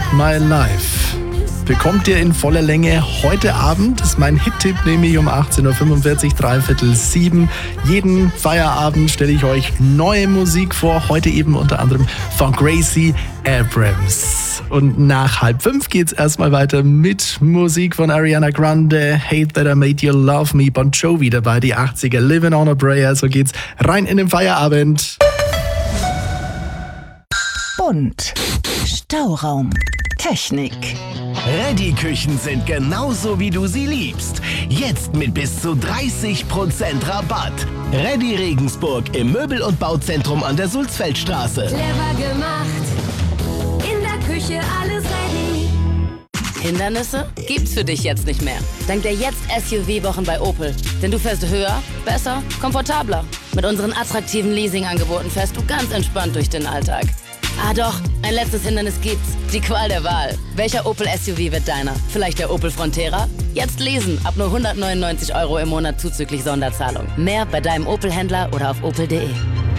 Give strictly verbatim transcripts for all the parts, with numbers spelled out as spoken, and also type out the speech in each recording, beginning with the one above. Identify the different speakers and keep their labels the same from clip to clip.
Speaker 1: My Life bekommt ihr in voller Länge heute Abend. Das ist mein Hit-Tipp, nämlich um achtzehn Uhr fünfundvierzig, dreiviertel sieben. Jeden Feierabend stelle ich euch neue Musik vor. Heute eben unter anderem von Gracie Abrams. Und nach halb fünf geht's erstmal weiter mit Musik von Ariana Grande, Hate That I Made You Love Me, Bon Jovi dabei, die achtziger, Living on a Prayer. So geht's rein in den Feierabend.
Speaker 2: Bunt, Stauraum, Technik.
Speaker 3: Reddy-Küchen sind genauso, wie du sie liebst. Jetzt mit bis zu dreißig Prozent Rabatt. Reddy Regensburg im Möbel- und Bauzentrum an der Sulzfeldstraße.
Speaker 4: Clever gemacht, in der Küche alles ready.
Speaker 5: Hindernisse gibt's für dich jetzt nicht mehr. Dank der Jetzt-S U V-Wochen bei Opel. Denn du fährst höher, besser, komfortabler. Mit unseren attraktiven Leasing-Angeboten fährst du ganz entspannt durch den Alltag. Ah doch, ein letztes Hindernis gibt's. Die Qual der Wahl. Welcher Opel S U V wird deiner? Vielleicht der Opel Frontera? Jetzt lesen, ab nur hundertneunundneunzig Euro im Monat zuzüglich Sonderzahlung. Mehr bei deinem Opel-Händler oder auf opel punkt de.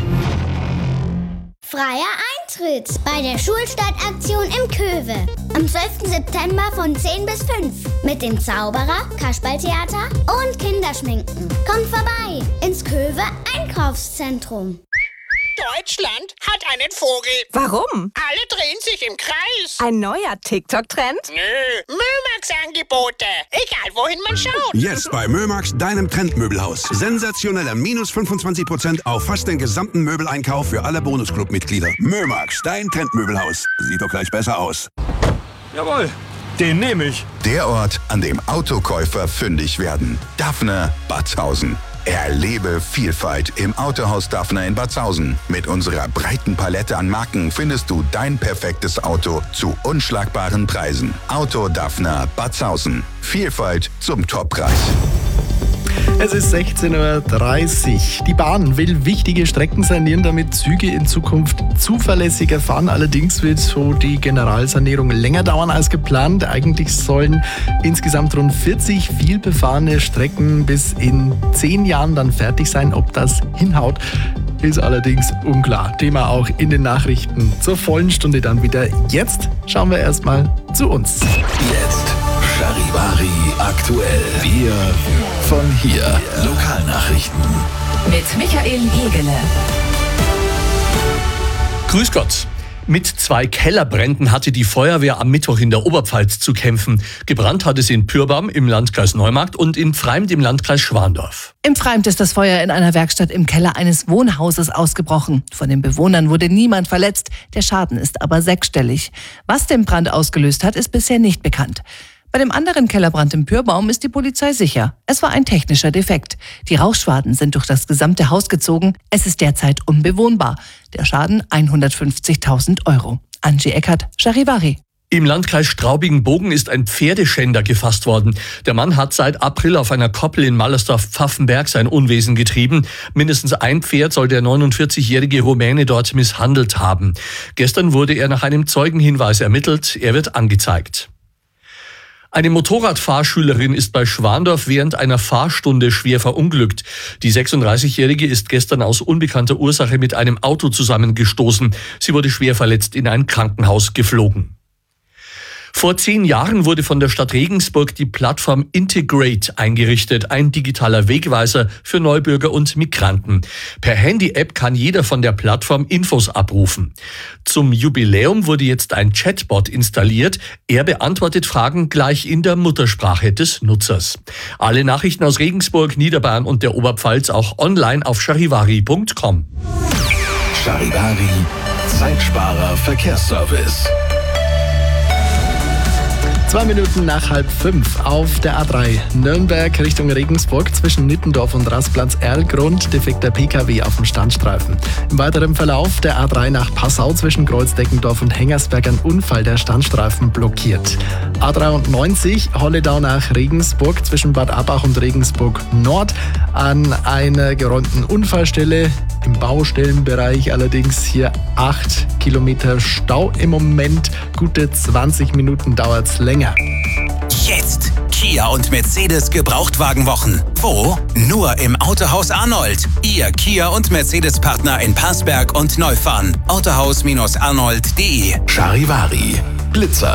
Speaker 6: Freier Eintritt bei der Schulstadtaktion im Köwe. Am zwölften September von zehn bis fünf. Mit dem Zauberer, Kasperltheater und Kinderschminken. Kommt vorbei ins Köwe Einkaufszentrum.
Speaker 7: Deutschland hat einen Vogel.
Speaker 2: Warum?
Speaker 7: Alle drehen sich im Kreis.
Speaker 2: Ein neuer TikTok-Trend?
Speaker 7: Nö, Mömax-Angebote. Egal, wohin man schaut.
Speaker 8: Jetzt bei Mömax, deinem Trendmöbelhaus. Sensationeller minus fünfundzwanzig Prozent auf fast den gesamten Möbeleinkauf für alle Bonusclub-Mitglieder. Mömax, dein Trendmöbelhaus. Sieht doch gleich besser aus.
Speaker 9: Jawohl, den nehme ich.
Speaker 10: Der Ort, an dem Autokäufer fündig werden. Daphne, Batzhausen. Erlebe Vielfalt im Autohaus Daphne in Batzhausen. Mit unserer breiten Palette an Marken findest du dein perfektes Auto zu unschlagbaren Preisen. Auto Daphne Batzhausen. Vielfalt zum Toppreis.
Speaker 1: Es ist sechzehn Uhr dreißig. Die Bahn will wichtige Strecken sanieren, damit Züge in Zukunft zuverlässiger fahren. Allerdings wird so die Generalsanierung länger dauern als geplant. Eigentlich sollen insgesamt rund vierzig vielbefahrene Strecken bis in zehn Jahren dann fertig sein. Ob das hinhaut, ist allerdings unklar. Thema auch in den Nachrichten zur vollen Stunde dann wieder. Jetzt schauen wir erstmal zu uns.
Speaker 11: Jetzt Charivari aktuell. Wir von hier. Lokalnachrichten.
Speaker 2: Mit Michael Hegele.
Speaker 12: Grüß Gott. Mit zwei Kellerbränden hatte die Feuerwehr am Mittwoch in der Oberpfalz zu kämpfen. Gebrannt hat es in Pürbam im Landkreis Neumarkt und in Pfreimt im Landkreis Schwandorf.
Speaker 13: Im Pfreimt ist das Feuer in einer Werkstatt im Keller eines Wohnhauses ausgebrochen. Von den Bewohnern wurde niemand verletzt, der Schaden ist aber sechsstellig. Was den Brand ausgelöst hat, ist bisher nicht bekannt. Bei dem anderen Kellerbrand im Pürbaum ist die Polizei sicher. Es war ein technischer Defekt. Die Rauchschwaden sind durch das gesamte Haus gezogen. Es ist derzeit unbewohnbar. Der Schaden hundertfünfzigtausend Euro. Angie Eckert, Charivari.
Speaker 12: Im Landkreis Straubing-Bogen ist ein Pferdeschänder gefasst worden. Der Mann hat seit April auf einer Koppel in Mallersdorf-Pfaffenberg sein Unwesen getrieben. Mindestens ein Pferd soll der neunundvierzigjährige Rumäne dort misshandelt haben. Gestern wurde er nach einem Zeugenhinweis ermittelt. Er wird angezeigt. Eine Motorradfahrschülerin ist bei Schwandorf während einer Fahrstunde schwer verunglückt. Die sechsunddreißigjährige ist gestern aus unbekannter Ursache mit einem Auto zusammengestoßen. Sie wurde schwer verletzt in ein Krankenhaus geflogen. Vor zehn Jahren wurde von der Stadt Regensburg die Plattform Integrate eingerichtet, ein digitaler Wegweiser für Neubürger und Migranten. Per Handy-App kann jeder von der Plattform Infos abrufen. Zum Jubiläum wurde jetzt ein Chatbot installiert. Er beantwortet Fragen gleich in der Muttersprache des Nutzers. Alle Nachrichten aus Regensburg, Niederbayern und der Oberpfalz auch online auf charivari punkt com.
Speaker 11: Charivari, Zeitsparer Verkehrsservice.
Speaker 1: Zwei Minuten nach halb fünf auf der A drei Nürnberg Richtung Regensburg zwischen Nittendorf und Rastplatz Erlgrund defekter P K W auf dem Standstreifen. Im weiteren Verlauf der A drei nach Passau zwischen Kreuzdeckendorf und Hengersberg ein Unfall, der Standstreifen blockiert. A dreiundneunzig Holledau nach Regensburg zwischen Bad Abbach und Regensburg Nord an einer geräumten Unfallstelle. Im Baustellenbereich allerdings hier acht Kilometer Stau im Moment. Gute zwanzig Minuten dauert's länger.
Speaker 14: Jetzt Kia und Mercedes Gebrauchtwagenwochen. Wo? Nur im Autohaus Arnold. Ihr Kia und Mercedes Partner in Passberg und Neufahren. Autohaus Arnold punkt de.
Speaker 11: Charivari. Blitzer.